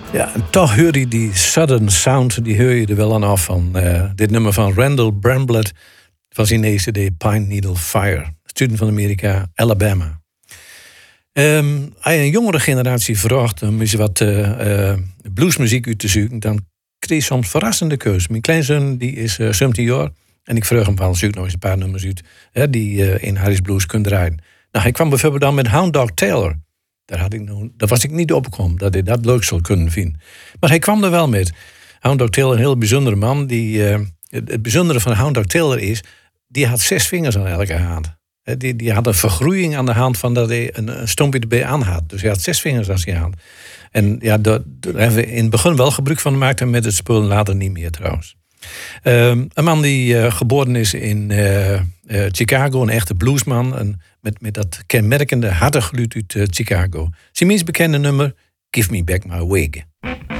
Ja, en toch hoor je die Southern Sound, die hoor je er wel aan af van dit nummer van Randall Bramblett van zijn eerste CD Pine Needle Fire. Student van Amerika, Alabama. Als je een jongere generatie vraagt om eens wat bluesmuziek uit te zoeken, dan kreeg je soms verrassende keuzes. Mijn kleinzoon die is 17 jaar en ik vraag hem van zoek nog eens een paar nummers uit die in Harris Blues kunnen draaien. Nou, hij kwam bijvoorbeeld dan met Hound Dog Taylor. Daar was ik niet opgekomen dat hij dat leuk zou kunnen vinden. Maar hij kwam er wel met. Hound Dog Taylor, een heel bijzondere man. Het bijzondere van Hound Dog Taylor is, die had 6 vingers aan elke hand. Die had een vergroeiing aan de hand van dat hij een stompje erbij aan had. Dus hij had 6 vingers aan zijn hand. En ja, daar hebben we in het begin wel gebruik van gemaakt en met het spul later niet meer trouwens. Een man die geboren is in Chicago, een echte bluesman. En met dat kenmerkende harde geluid uit Chicago. Zijn minst bekende nummer, Give Me Back My Wig.